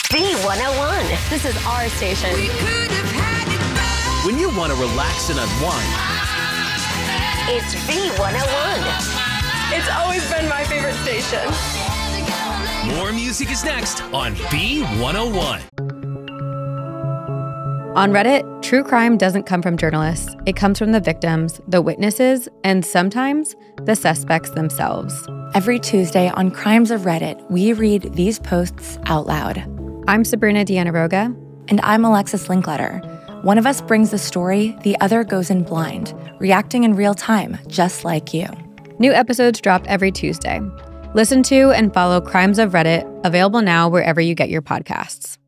B101. This is our station. When you want to relax and unwind, It's B101. It's always been my favorite station. more music is next on B101. On Reddit, true crime doesn't come from journalists. It comes from the victims, the witnesses, and sometimes the suspects themselves. Every Tuesday on Crimes of Reddit, we read these posts out loud. I'm Sabrina Dianaroga. And I'm Alexis Linkletter. One of us brings the story, the other goes in blind, reacting in real time, just like you. New episodes drop every Tuesday. Listen to and follow Crimes of Reddit, available now wherever you get your podcasts.